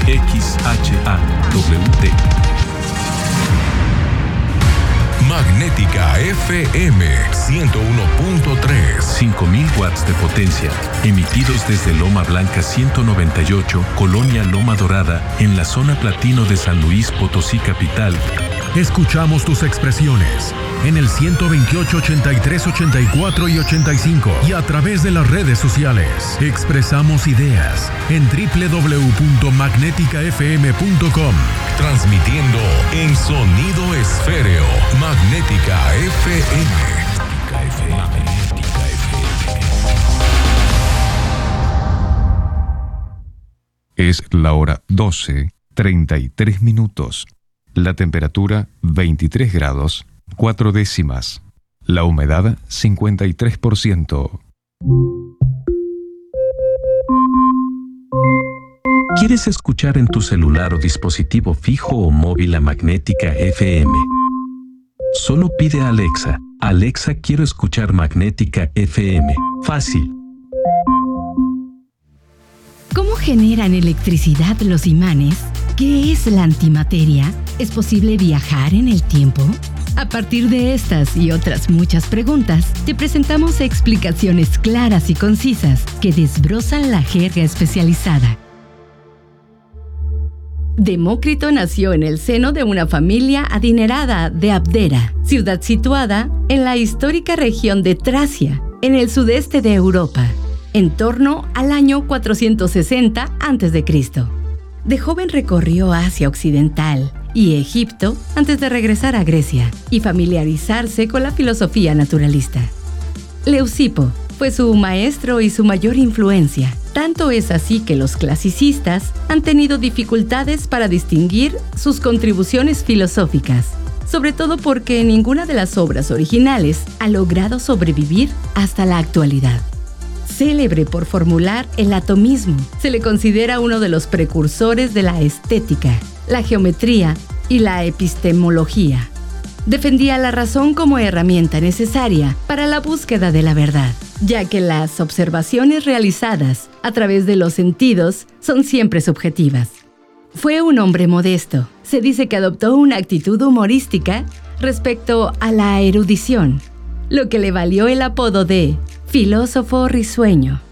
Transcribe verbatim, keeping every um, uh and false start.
X H A W T. Magnética F M ciento uno punto tres. cinco mil watts de potencia, emitidos desde Loma Blanca ciento noventa y ocho, Colonia Loma Dorada, en la zona platino de San Luis Potosí capital. Escuchamos tus expresiones en el ciento veintiocho, ochenta y tres, ochenta y cuatro y ochenta y cinco y a través de las redes sociales. Expresamos ideas en doble u doble u doble u punto magnética f m punto com. Transmitiendo en sonido esféreo. Magnética F M. Magnética F M. Es la hora doce, treinta y tres minutos. La temperatura veintitrés grados, cuatro décimas. La humedad cincuenta y tres por ciento. ¿Quieres escuchar en tu celular o dispositivo fijo o móvil a Magnética F M? Solo pide a Alexa: Alexa, quiero escuchar Magnética F M. Fácil. ¿Cómo generan electricidad los imanes? ¿Qué es la antimateria? ¿Es posible viajar en el tiempo? A partir de estas y otras muchas preguntas, te presentamos explicaciones claras y concisas que desbrozan la jerga especializada. Demócrito nació en el seno de una familia adinerada de Abdera, ciudad situada en la histórica región de Tracia, en el sudeste de Europa, en torno al año cuatrocientos sesenta antes de Cristo. De joven recorrió Asia Occidental y Egipto antes de regresar a Grecia y familiarizarse con la filosofía naturalista. Leucipo fue su maestro y su mayor influencia. Tanto es así que los clasicistas han tenido dificultades para distinguir sus contribuciones filosóficas, sobre todo porque ninguna de las obras originales ha logrado sobrevivir hasta la actualidad. Célebre por formular el atomismo, se le considera uno de los precursores de la estética, la geometría y la epistemología. Defendía la razón como herramienta necesaria para la búsqueda de la verdad, ya que las observaciones realizadas a través de los sentidos son siempre subjetivas. Fue un hombre modesto. Se dice que adoptó una actitud humorística respecto a la erudición, lo que le valió el apodo de filósofo risueño.